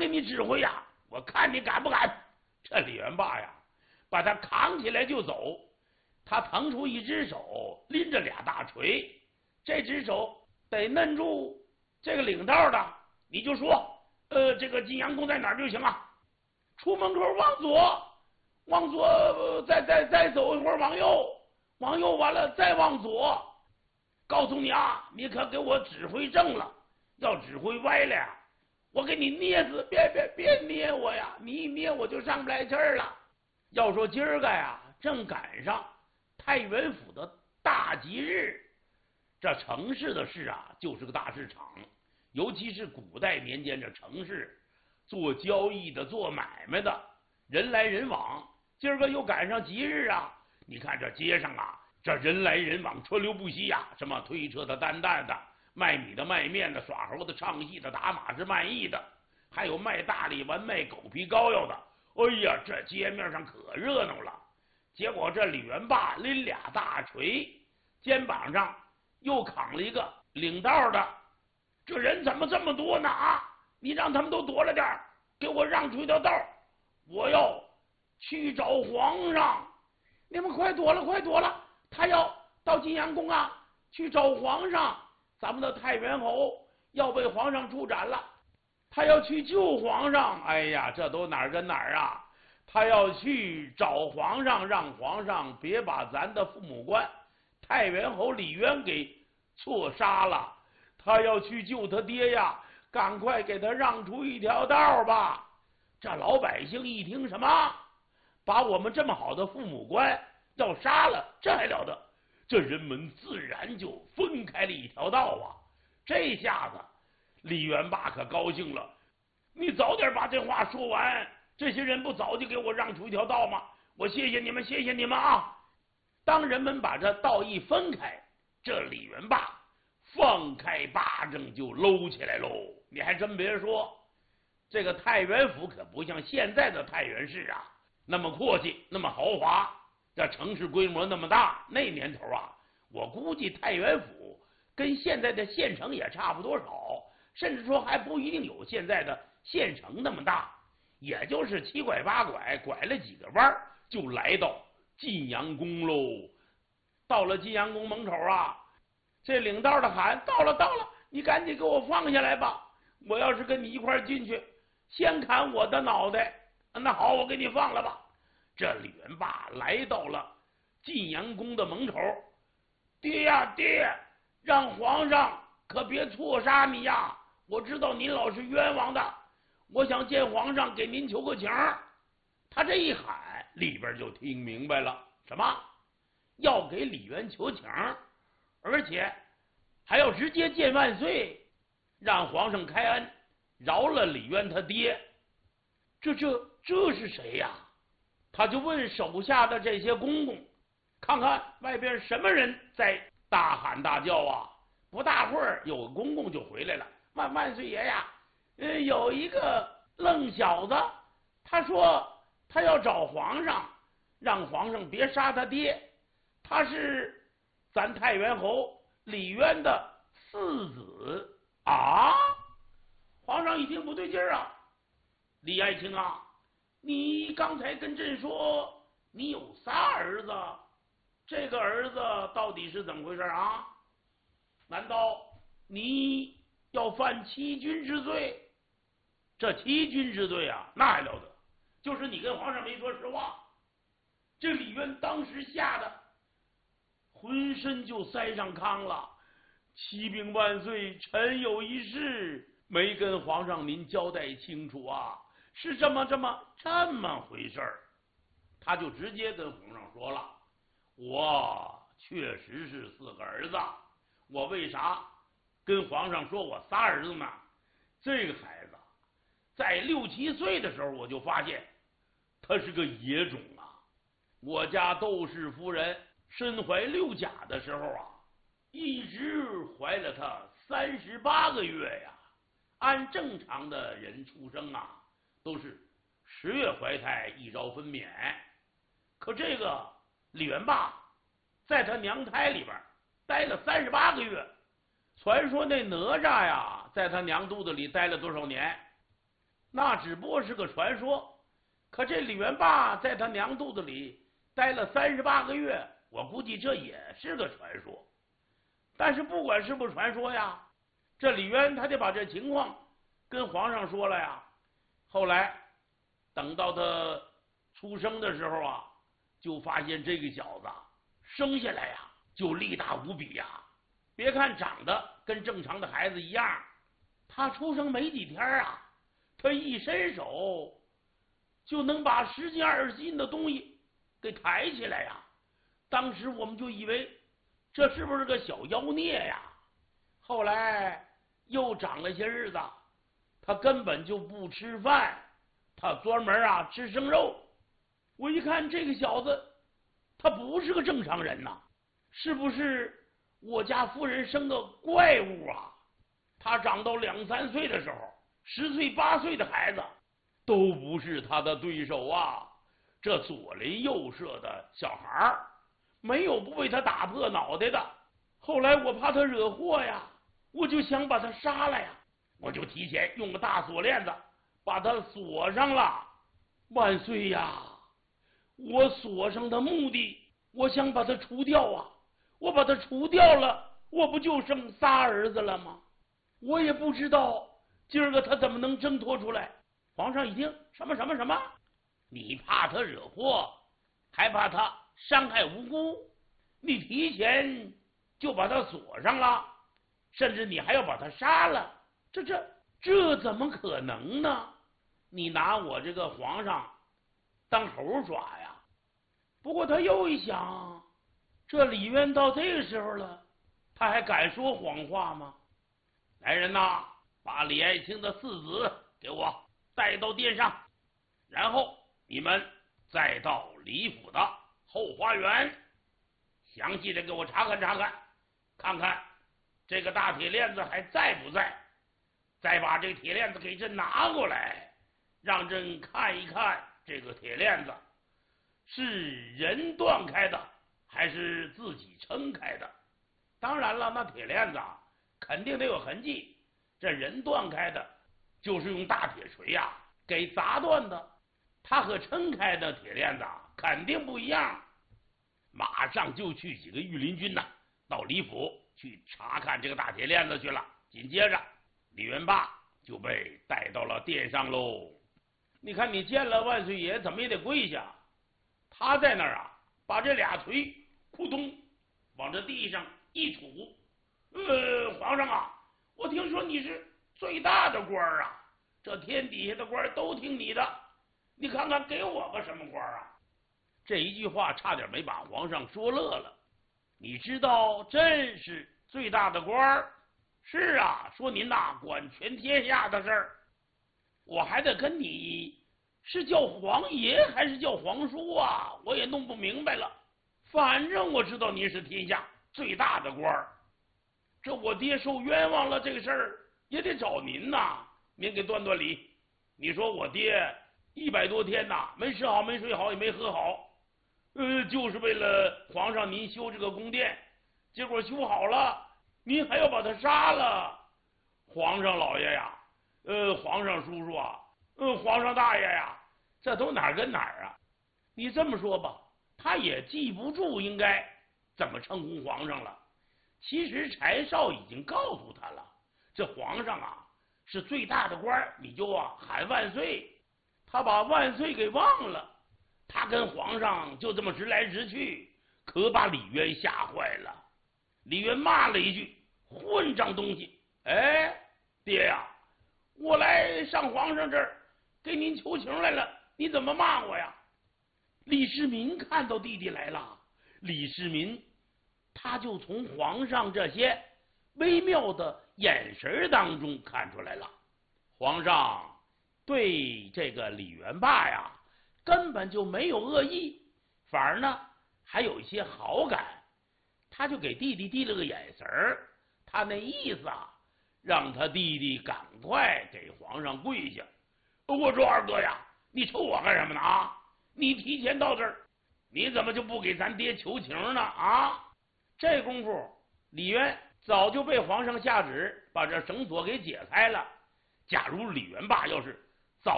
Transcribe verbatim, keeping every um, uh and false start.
给你指挥呀，我看你敢不敢。这李元霸呀，把他扛起来就走。他腾出一只手，拎着俩大锤，这只手得摁住这个领道的，你就说，呃，这个晋阳宫在哪儿就行啊。出门口往左，往左，呃、再再再走一会儿往右，往右完了再往左。告诉你啊，你可给我指挥正了，要指挥歪了呀，我给你捏死！别别别捏我呀，你一捏我就上不来气儿了。要说今儿个呀，正赶上太原府的大吉日，这城市的事啊，就是个大市场，尤其是古代年间，这城市做交易的、做买卖的，人来人往。今儿个又赶上吉日啊，你看这街上啊，这人来人往，车流不息呀、啊。什么推车的、担担的，卖米的、卖面的，耍猴的、唱戏的，打马是卖艺的，还有卖大力丸、卖狗皮膏药的。哎呀，这街面上可热闹了。结果这李元霸拎俩大锤，肩膀上又扛了一个领道的，这人怎么这么多呢？啊，你让他们都躲了点，给我让出一条道，我要去找皇上。你们快躲了，快躲了！他要到晋阳宫啊，去找皇上。咱们的太原侯要被皇上处斩了，他要去救皇上。哎呀，这都哪儿跟哪儿啊？他要去找皇上，让皇上别把咱的父母官太原侯李渊给错杀了。他要去救他爹呀，赶快给他让出一条道吧。这老百姓一听，什么把我们这么好的父母官要杀了，这还了得？这人们自然就分开了一条道啊。这下子李元霸可高兴了，你早点把这话说完，这些人不早就给我让出一条道吗？我谢谢你们，谢谢你们啊！当人们把这道一分开，这李元霸放开巴掌就搂起来喽。你还真别说，这个太原府可不像现在的太原市啊，那么阔气，那么豪华。这城市规模那么大，那年头啊，我估计太原府跟现在的县城也差不多少，甚至说还不一定有现在的县城那么大，也就是七拐八拐拐了几个弯就来到晋阳宫喽。到了晋阳宫门口啊，这领道的喊：到了到了，你赶紧给我放下来吧，我要是跟你一块进去，先砍我的脑袋。那好，我给你放了吧。这李元霸来到了晋阳宫的门口，爹呀爹，让皇上可别错杀你呀！我知道您老是冤枉的，我想见皇上给您求个情。他这一喊，里边就听明白了，什么要给李渊求情，而且还要直接见万岁，让皇上开恩，饶了李渊他爹。这这这是谁呀？他就问手下的这些公公，看看外边什么人在大喊大叫啊。不大会儿，有个公公就回来了，万万岁爷呀，呃，有一个愣小子，他说他要找皇上，让皇上别杀他爹，他是咱太原侯李渊的四子啊。皇上一听不对劲儿啊，李爱卿啊，你刚才跟朕说你有仨儿子，这个儿子到底是怎么回事啊？难道你要犯欺君之罪？这欺君之罪啊，那还了得，就是你跟皇上没说实话。这李渊当时吓得浑身就塞上糠了。启禀万岁，臣有一事没跟皇上您交代清楚啊，是这么这么这么回事儿。他就直接跟皇上说了，我确实是四个儿子，我为啥跟皇上说我仨儿子呢？这个孩子在六七岁的时候，我就发现他是个野种啊。我家窦氏夫人身怀六甲的时候啊，一直怀了他三十八个月呀。按正常的人出生啊，都是十月怀胎，一朝分娩。可这个李元霸在他娘胎里边待了三十八个月。传说那哪吒呀，在他娘肚子里待了多少年？ 那只不过是个传说。可这李元霸在他娘肚子里待了三十八个月，我估计这也是个传说。但是不管是不是传说呀，这李渊他就把这情况跟皇上说了呀。后来等到他出生的时候啊，就发现这个小子生下来呀就力大无比呀。别看长得跟正常的孩子一样，他出生没几天啊，他一伸手就能把十斤二十斤的东西给抬起来呀。当时我们就以为这是不是个小妖孽呀？后来又长了些日子，他根本就不吃饭，他专门啊吃生肉。我一看这个小子，他不是个正常人呐，是不是我家夫人生的怪物啊？他长到两三岁的时候，十岁八岁的孩子都不是他的对手啊！这左邻右舍的小孩没有不被他打破脑袋的。后来我怕他惹祸呀，我就想把他杀了呀，我就提前用个大锁链子把他锁上了。万岁呀！我锁上的目的，我想把他除掉啊！我把他除掉了，我不就剩仨儿子了吗？我也不知道今儿个他怎么能挣脱出来。皇上一听，什么什么什么？你怕他惹祸，还怕他伤害无辜？你提前就把他锁上了，甚至你还要把他杀了？这这这怎么可能呢？你拿我这个皇上当猴耍呀？不过他又一想，这李渊到这个时候了，他还敢说谎话吗？来人呐，把李爱卿的四子给我带到殿上，然后你们再到李府的后花园，详细的给我查看查看，看看这个大铁链子还在不在，再把这个铁链子给朕拿过来，让朕看一看这个铁链子是人断开的还是自己撑开的。当然了，那铁链子啊肯定得有痕迹，这人断开的就是用大铁锤呀、啊、给砸断的，它和撑开的铁链子啊肯定不一样。马上就去几个御林军呐，到李府去查看这个大铁链子去了。紧接着李元霸就被带到了殿上喽。你看你见了万岁爷怎么也得跪下，他在那儿啊把这俩锤扑通往这地上一杵。呃，皇上啊，我听说你是最大的官啊，这天底下的官都听你的，你看看给我个什么官啊？这一句话差点没把皇上说乐了。你知道朕是最大的官？是啊，说您呐管全天下的事儿，我还得跟你是叫皇爷还是叫皇叔啊？我也弄不明白了。反正我知道您是天下最大的官，这我爹受冤枉了，这个事儿也得找您呐，您给断断理。你说我爹一百多天呐，没吃好，没睡好，也没喝好，呃，就是为了皇上您修这个宫殿，结果修好了，您还要把他杀了。皇上老爷呀，呃，皇上叔叔啊，呃，皇上大爷呀，这都哪儿跟哪儿啊？你这么说吧，他也记不住应该怎么称呼皇上了。其实柴少已经告诉他了，这皇上啊是最大的官，你就啊喊万岁。他把万岁给忘了，他跟皇上就这么直来直去，可把李渊吓坏了。李渊骂了一句：“混账东西！”哎，爹呀，我来上皇上这儿给您求情来了，你怎么骂我呀？李世民看到弟弟来了，李世民他就从皇上这些微妙的眼神当中看出来了，皇上对这个李元霸呀根本就没有恶意，反而呢还有一些好感。他就给弟弟递了个眼神儿，他那意思啊，让他弟弟赶快给皇上跪下。我说二哥呀，你瞅我干什么呢啊？你提前到这儿，你怎么就不给咱爹求情呢啊？这功夫李渊早就被皇上下旨把这绳索给解开了。假如李元霸要是